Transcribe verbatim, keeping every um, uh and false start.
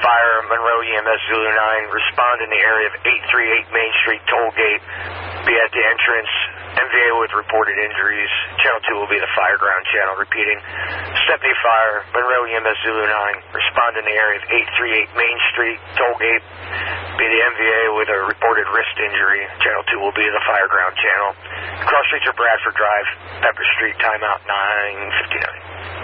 Fire, Monroe E M S Zulu nine, respond in the area of eight three eight Main Street toll gate. Be at the entrance. M V A with reported injuries. Channel two will be the fire ground channel. Repeating. Stephanie Fire, Monroe E M S Zulu nine, respond in the area of eight three eight Main Street toll gate. Be the M V A with a reported wrist injury. Channel two will be the fire ground channel. Cross streets are Bradford Drive, Pepper Street, timeout nine fifty-nine.